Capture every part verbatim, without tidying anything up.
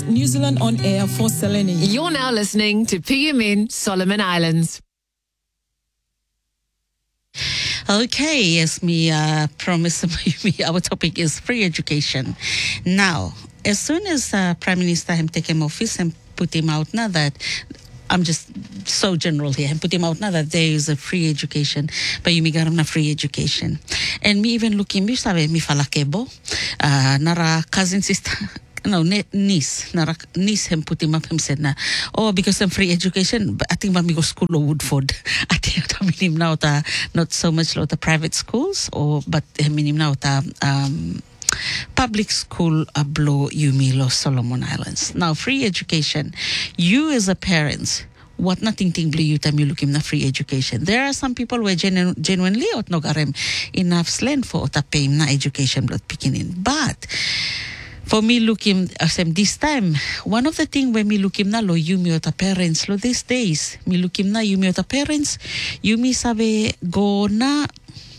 New Zealand On Air for Selene. You're now listening to P M N Solomon Islands. Okay, as me uh, promised, our topic is free education. Now, as soon as uh, Prime Minister him take him office and put him out now that I'm just so general here and put him out now that there is a free education, but you me got him a free education. And me even looking, me sabe me fala kebo, uh, nara cousin sister. No, niece. Nara, niece him put him up. Him said, na, oh, because I'm free education, I think mami go school or Woodford. I think I mean him now ta not so much like the private schools, or but I mean him now ta um public school ablo Yumilo Solomon Islands. Now, free education. You as a parent, what nothing ting blue you time you look him na free education. There are some people where genu- genuinely ot no garem enough slant for ota pay na education blood picking in, but. For me, look him, asem this time, one of the thing when me look him na lo, you me ota parents, lo these days, me look him na, you me ota parents, you me sabe go na,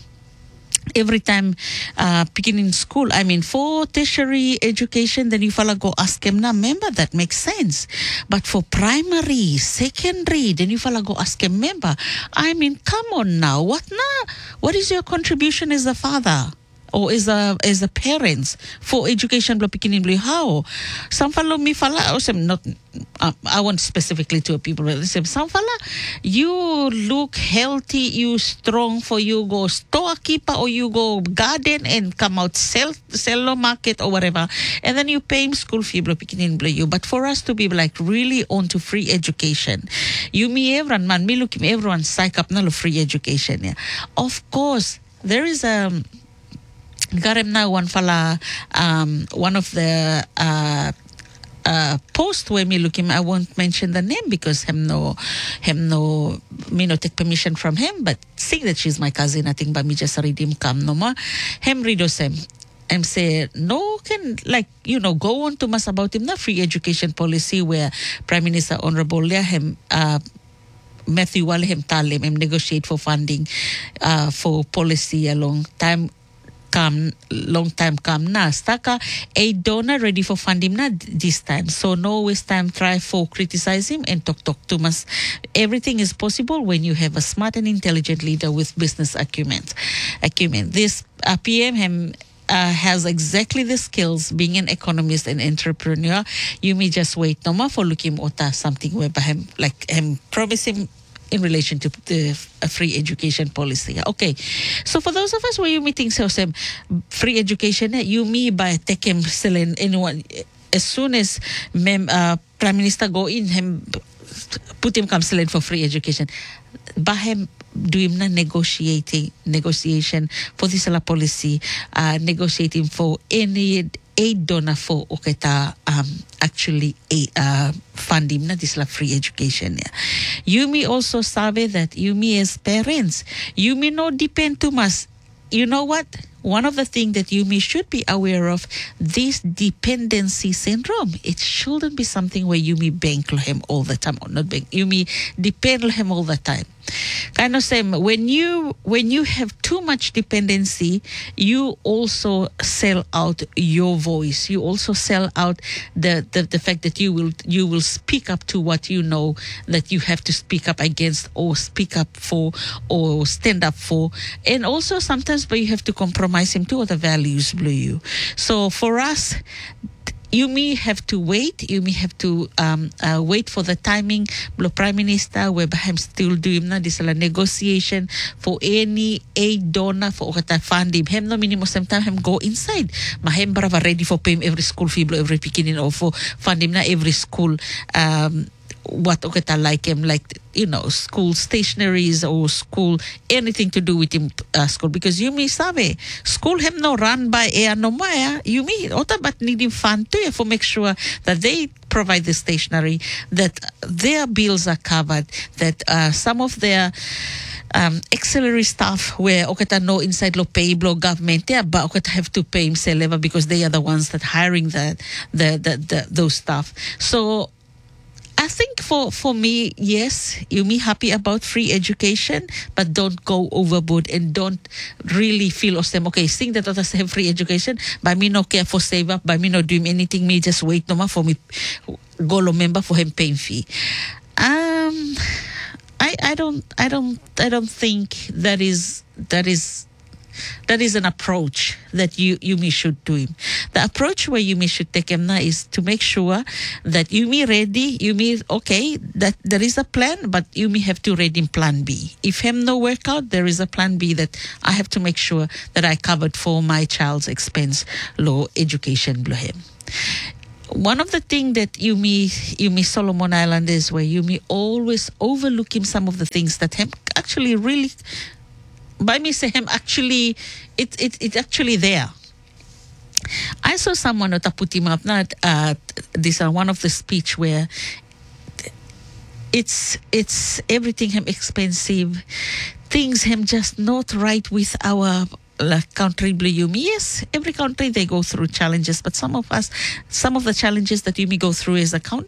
every time uh, picking in school, I mean, for tertiary education, then you fella go ask him na, member, that makes sense. But for primary, secondary, then you fella go ask him, member, I mean, come on now, what na? What is your contribution as a father? Or as a as a parents for education blo picking blue how some follow me fala or some not uh, I want specifically to people but some fala you look healthy, you strong for you go store keeper or you go garden and come out sell sell no market or whatever and then you pay him school fee blo picking blue you. But for us to be like really on to free education, you me everyone man me look me everyone psych up na lo free education, yeah. Of course there is a um, got him now one fella, um, one of the uh, uh, post where me look him, I won't mention the name because him no, him no, me no take permission from him, but seeing that she's my cousin, I think, but me just read him come no more. Him read us him. And say, no, can, like, you know, go on to mass about him, the free education policy where Prime Minister Honorable Leah him, uh, Matthew Walham Talim him negotiate for funding uh, for policy a long time. Come long time come na staka a donor ready for fund him na this time, so no waste time try for criticize him and talk talk to us. Everything is possible when you have a smart and intelligent leader with business acumen. Acumen. This uh, P M him uh, has exactly the skills being an economist and entrepreneur. You may just wait no more for looking ota something where by him like him promise him in relation to the a free education policy. Okay, so for those of us where you meeting so some free education, you me by take him selling anyone as soon as mem uh, Prime Minister go in him put him come selling for free education. By him do him na negotiating negotiation for this la policy, uh, negotiating for any aid donor for oketa um actually a uh, funding na this la free education. Yeah. You may also sabe that you may as parents you may not depend too much. You know what? One of the things that you may should be aware of, this dependency syndrome. It shouldn't be something where you may bank on him all the time, or not bank. You may depend on him all the time. Kind of same when you when you have too much dependency, you also sell out your voice. You also sell out the, the, the fact that you will you will speak up to what you know that you have to speak up against or speak up for or stand up for. And also sometimes but you have to compromise him to other values blue you. So for us, you may have to wait. You may have to um, uh, wait for the timing. The Prime Minister, where I'm still doing na this negotiation for any aid donor for okata fund him. Hem no minimum sometimes him go inside. Mahem brava ready for pay him every school fee, every beginning or for fund him na every school. Um, what okata like him like you know school stationaries or school anything to do with him uh, school because you may sabe school him no run by air no maya you may ota but need him fund too for make sure that they provide the stationery, that their bills are covered, that uh, some of their um, auxiliary staff where okata no inside lo pay blow government yeah but okata have to pay himself because they are the ones that hiring the the, the, the those staff. So I think for, for me, yes, you me happy about free education, but don't go overboard and don't really feel os them, okay, sing that others have free education, but me no care for save up, but me no do anything, me just wait no more for me go lo member for him paying fee. Um, I, I don't, I don't, I don't think that is, that is, that is an approach that you, you me should do him. The approach where you me should take him now is to make sure that you me ready, you me, okay, that there is a plan, but you me have to ready plan B. If him no work out, there is a plan B that I have to make sure that I covered for my child's expense low education below him. One of the things that you me you me Solomon Island is where you me always overlooking some of the things that him actually really by me say him actually it it it actually there. I saw someone that put him up not uh this uh, one of the speech where it's it's everything him expensive, things him just not right with our like country blue Yumi. Yes, every country they go through challenges, but some of us, some of the challenges that Yumi go through as a count,